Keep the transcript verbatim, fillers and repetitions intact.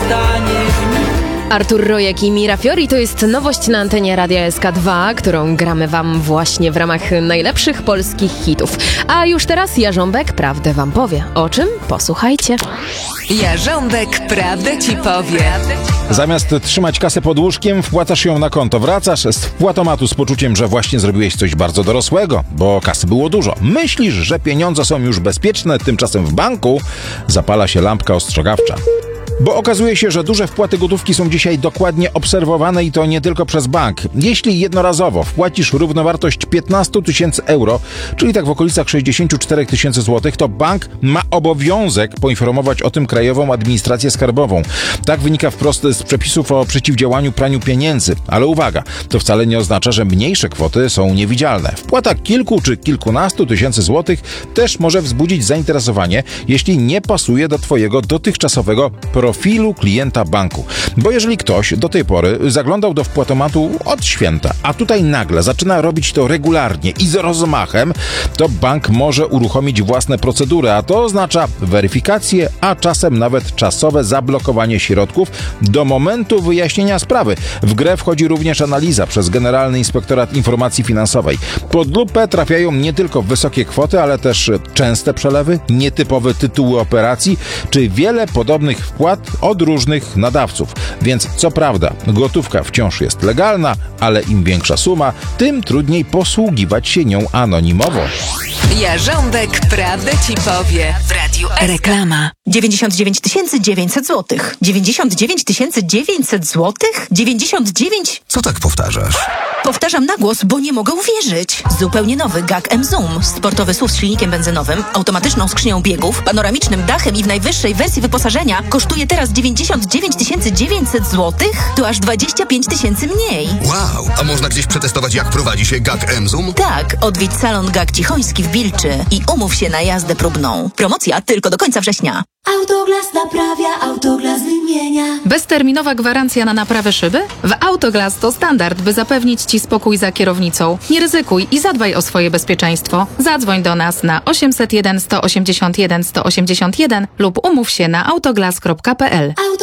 opowiadanie. Artur Rojek i Mira Fiori to jest nowość na antenie Radia S K dwa, którą gramy wam właśnie w ramach najlepszych polskich hitów. A już teraz Jarząbek prawdę wam powie. O czym? Posłuchajcie. Jarząbek prawdę ci powie. Zamiast trzymać kasę pod łóżkiem, wpłacasz ją na konto. Wracasz z wpłatomatu z poczuciem, że właśnie zrobiłeś coś bardzo dorosłego, bo kasy było dużo. Myślisz, że pieniądze są już bezpieczne, tymczasem w banku zapala się lampka ostrzegawcza. Bo okazuje się, że duże wpłaty gotówki są dzisiaj dokładnie obserwowane i to nie tylko przez bank. Jeśli jednorazowo wpłacisz równowartość piętnaście tysięcy euro, czyli tak w okolicach sześćdziesiąt cztery tysiące złotych, to bank ma obowiązek poinformować o tym Krajową Administrację Skarbową. Tak wynika wprost z przepisów o przeciwdziałaniu praniu pieniędzy. Ale uwaga, to wcale nie oznacza, że mniejsze kwoty są niewidzialne. Wpłata kilku czy kilkunastu tysięcy złotych też może wzbudzić zainteresowanie, jeśli nie pasuje do twojego dotychczasowego profilu klienta banku. Bo jeżeli ktoś do tej pory zaglądał do wpłatomatu od święta, a tutaj nagle zaczyna robić to regularnie i z rozmachem, to bank może uruchomić własne procedury, a to oznacza weryfikację, a czasem nawet czasowe zablokowanie środków do momentu wyjaśnienia sprawy. W grę wchodzi również analiza przez Generalny Inspektorat Informacji Finansowej. Pod lupę trafiają nie tylko wysokie kwoty, ale też częste przelewy, nietypowe tytuły operacji, czy wiele podobnych wpłat od różnych nadawców. Więc co prawda, gotówka wciąż jest legalna, ale im większa suma, tym trudniej posługiwać się nią anonimowo. Jarząbek prawdę ci powie w Radiu S K. Reklama. dziewięćdziesiąt dziewięć tysięcy dziewięćset złotych. dziewięćdziesiąt dziewięć tysięcy dziewięćset złotych? dziewięćdziesiąt dziewięć? Co tak powtarzasz? Powtarzam na głos, bo nie mogę uwierzyć. Zupełnie nowy G A K M-Zoom. Sportowy S U V z silnikiem benzynowym, automatyczną skrzynią biegów, panoramicznym dachem i w najwyższej wersji wyposażenia kosztuje teraz dziewięćdziesiąt dziewięć tysięcy dziewięćset złotych? To aż dwadzieścia pięć tysięcy mniej. Wow! A można gdzieś przetestować, jak prowadzi się G A K M-Zoom? Tak, odwiedź salon G A K Cichoński w Bilczy i umów się na jazdę próbną. Promocja tylko do końca września. Autoglas naprawia, Autoglas wymienia. Bezterminowa gwarancja na naprawę szyby? W Autoglas to standard, by zapewnić Ci spokój za kierownicą. Nie ryzykuj i zadbaj o swoje bezpieczeństwo. Zadzwoń do nas na osiemset jeden sto osiemdziesiąt jeden sto osiemdziesiąt jeden lub umów się na autoglas kropka p l.